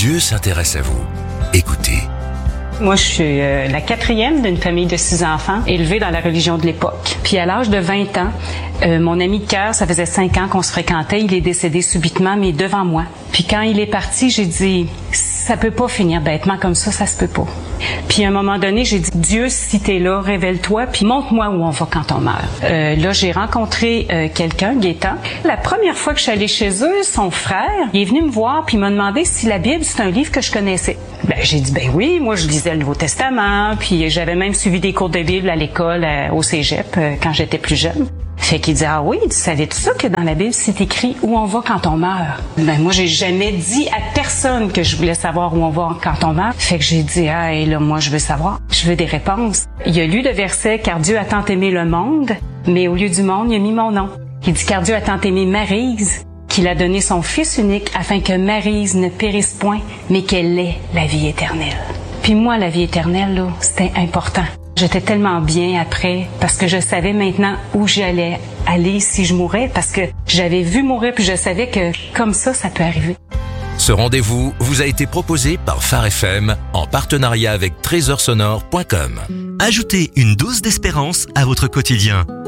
Dieu s'intéresse à vous. Écoutez. Moi, je suis la quatrième d'une famille de 6 enfants, élevée dans la religion de l'époque. Puis à l'âge de 20 ans, mon ami de cœur, ça faisait 5 ans qu'on se fréquentait, il est décédé subitement, mais devant moi. Puis quand il est parti, j'ai dit, ça peut pas finir bêtement comme ça se peut pas. Puis à un moment donné, j'ai dit, Dieu, si t'es là, révèle-toi, puis montre-moi où on va quand on meurt. Là, j'ai rencontré quelqu'un, Gaétan. La première fois que je suis allée chez eux, son frère, il est venu me voir, puis il m'a demandé si la Bible, c'est un livre que je connaissais. J'ai dit, oui, moi je lisais le Nouveau Testament, puis j'avais même suivi des cours de Bible à l'école, au cégep, quand j'étais plus jeune. Fait qu'il dit, ah oui, tu savais-tu ça que dans la Bible, c'est écrit où on va quand on meurt? Moi, j'ai jamais dit à personne que je voulais savoir où on va quand on meurt. Fait que j'ai dit, et là, moi, je veux savoir. Je veux des réponses. Il a lu le verset, car Dieu a tant aimé le monde, mais au lieu du monde, il a mis mon nom. Il dit, car Dieu a tant aimé Maryse, qu'il a donné son Fils unique afin que Maryse ne périsse point, mais qu'elle ait la vie éternelle. Puis moi, la vie éternelle, là, c'était important. J'étais tellement bien après parce que je savais maintenant où j'allais aller si je mourais parce que j'avais vu mourir puis je savais que comme ça peut arriver. Ce rendez-vous vous a été proposé par Phare FM en partenariat avec trésorsonore.com. Ajoutez une dose d'espérance à votre quotidien.